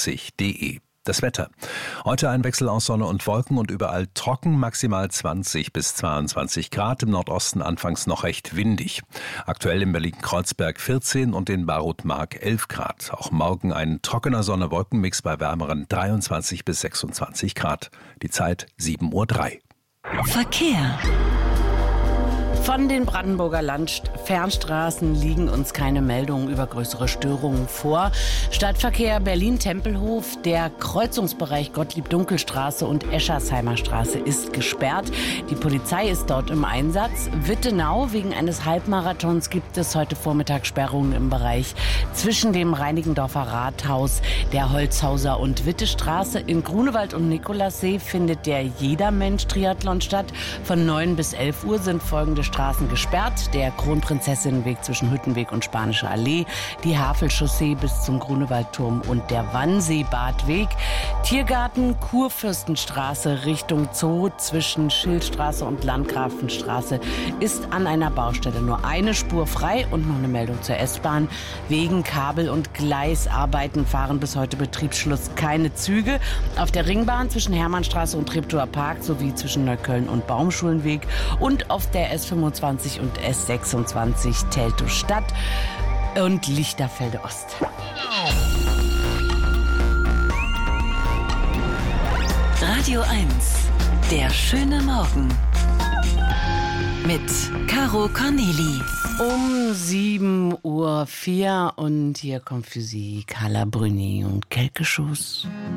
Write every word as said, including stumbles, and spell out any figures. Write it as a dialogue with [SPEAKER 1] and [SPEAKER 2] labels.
[SPEAKER 1] vierzig punkt de. Das Wetter. Heute ein Wechsel aus Sonne und Wolken und überall trocken, maximal zwanzig bis zweiundzwanzig Grad, im Nordosten anfangs noch recht windig. Aktuell in Berlin-Kreuzberg vierzehn und in Barut-Mark elf Grad. Auch morgen ein trockener Sonne-Wolken-Mix bei wärmeren dreiundzwanzig bis sechsundzwanzig Grad. Die Zeit sieben Uhr drei.
[SPEAKER 2] Verkehr. Von den Brandenburger Landfernstraßen liegen uns keine Meldungen über größere Störungen vor. Stadtverkehr Berlin-Tempelhof, der Kreuzungsbereich Gottlieb-Dunkel-Straße und Eschersheimer Straße ist gesperrt. Die Polizei ist dort im Einsatz. Wittenau, wegen eines Halbmarathons gibt es heute Vormittag Sperrungen im Bereich zwischen dem Reinickendorfer Rathaus, der Holzhauser und Wittestraße. In Grunewald und Nikolassee findet der Jedermensch-Triathlon statt. Von neun bis elf Uhr sind folgende Straßen gesperrt. Der Kronprinzessinnenweg zwischen Hüttenweg und Spanische Allee, die Havelchaussee bis zum Grunewaldturm und der Wannsee-Badweg. Tiergarten, Kurfürstenstraße Richtung Zoo zwischen Schildstraße und Landgrafenstraße ist an einer Baustelle nur eine Spur frei. Und noch eine Meldung zur S-Bahn. Wegen Kabel- und Gleisarbeiten fahren bis heute Betriebsschluss keine Züge. Auf der Ringbahn zwischen Hermannstraße und Treptower Park sowie zwischen Neukölln und Baumschulenweg und auf der S fünfundzwanzig und S sechsundzwanzig Teltow-Stadt und Lichterfelde Ost. Radio eins, der schöne Morgen mit Caro Corneli. Um sieben Uhr vier und hier kommt für Sie Carla Bruni und Kelkeschuss.